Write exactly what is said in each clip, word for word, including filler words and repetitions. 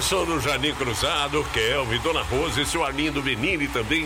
Anderson do Jardim Cruzado, Kelvin, Dona Rose, seu Arlindo Benini também.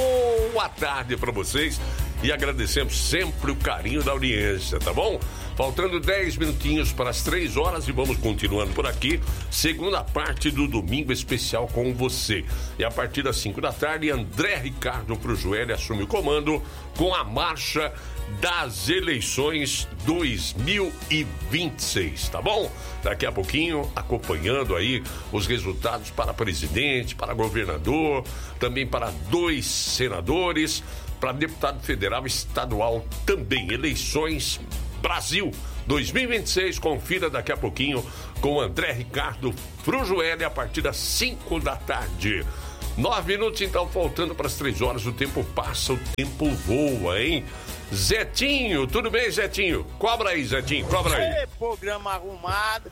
Boa tarde para vocês e agradecemos sempre o carinho da audiência, tá bom? Faltando dez minutinhos para as três horas e vamos continuando por aqui. Segunda parte do Domingo Especial com você. E a partir das cinco da tarde, André Ricardo Frujueli assume o comando com a marcha das eleições dois mil e vinte e seis, tá bom? Daqui a pouquinho, acompanhando aí os resultados para presidente, para governador, também para dois senadores, para deputado federal e estadual também. Eleições Brasil dois mil e vinte e seis, confira daqui a pouquinho com André Ricardo Frujueli a partir das cinco da tarde. Nove minutos, então, faltando para as três horas. O tempo passa, o tempo voa, hein? Zetinho, tudo bem, Zetinho? Cobra aí, Zetinho, cobra aí. Ei, programa arrumado.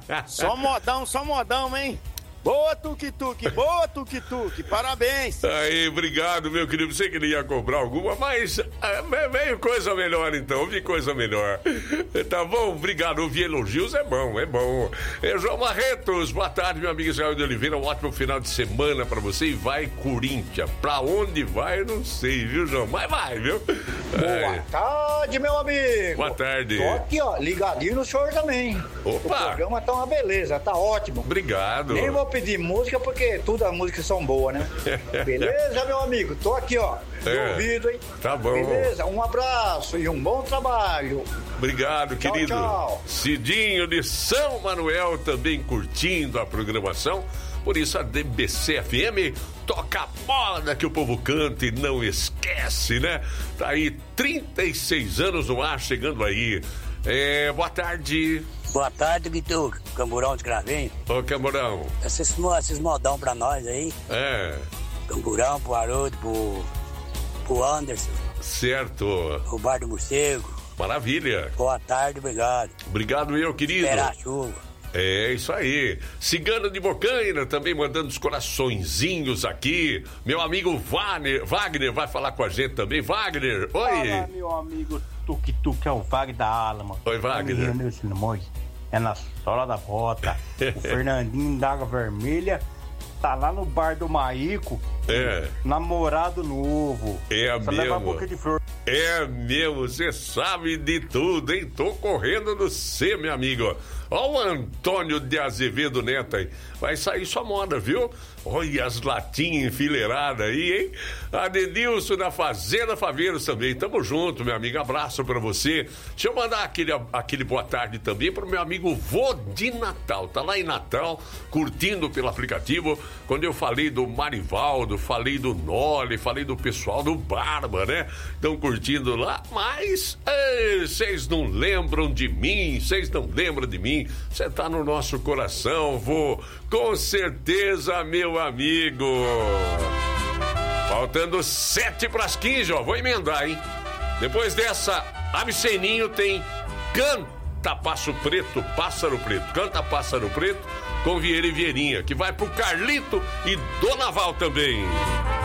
Só modão, só modão, hein? Boa, Tuk-Tuk, boa, Tuk-Tuk, parabéns. Aí, obrigado, meu querido. Você queria cobrar alguma, mas é, veio coisa melhor, então. Ouvi coisa melhor. Tá bom? Obrigado. Ouvir elogios é bom, é bom. É, João Marretos, boa tarde, meu amigo Israel de Oliveira. Um ótimo final de semana pra você. E vai, Corinthians. Pra onde vai, eu não sei, viu, João? Mas vai, viu? Boa é. tarde, meu amigo. Boa tarde. Tô aqui, ó, ligadinho no senhor também. Opa. O programa tá uma beleza, tá ótimo. Obrigado. Nem vou pedir música porque todas as músicas são boas, né? Beleza, meu amigo? Tô aqui, ó. É. Ouvido, hein? Tá bom. Beleza, um abraço e um bom trabalho. Obrigado, tchau, querido. Tchau. Cidinho de São Manuel também curtindo a programação. Por isso a D B C F M toca a moda que o povo canta e não esquece, né? Tá aí trinta e seis anos no ar, chegando aí. É, boa tarde. Boa tarde, Guitu, Camburão de Cravinho. Ô, Camburão. Esses, esses modão pra nós aí. É. Camburão, pro Haroldo, pro, pro Anderson. Certo. O Bar do Morcego. Maravilha. Boa tarde, obrigado. Obrigado, meu querido. Esperar a chuva. É isso aí. Cigano de Bocaina também mandando os coraçõezinhos aqui. Meu amigo Wagner, Wagner vai falar com a gente também. Wagner, oi. Fala, meu amigo Tuk-Tuk, é o Wagner da Alma. Oi, Wagner. É na sola da bota. O Fernandinho da Água Vermelha tá lá no bar do Maico. É. Namorado novo. É Só mesmo. leva a boca de flor. É mesmo, você sabe de tudo, hein? Tô correndo no C, meu amigo. Ó o Antônio de Azevedo Neto aí. Vai sair sua moda, viu? Olha as latinhas enfileiradas aí, hein? A Denilson da Fazenda Faveiros também. Tamo junto, meu amigo. Abraço pra você. Deixa eu mandar aquele, aquele boa tarde também pro meu amigo Vô de Natal. Tá lá em Natal, curtindo pelo aplicativo. Quando eu falei do Marivaldo, falei do Noli, falei do pessoal do Barba, né? Estão curtindo lá, mas vocês não lembram de mim, vocês não lembram de mim. Você tá no nosso coração, vô. Com certeza, meu amigo. Faltando sete para as quinze, ó. Vou emendar, hein? Depois dessa, Abiceninho tem Canta Passo Preto, Pássaro Preto. Canta Pássaro Preto com Vieira e Vieirinha, que vai pro Carlito e Dona Val também.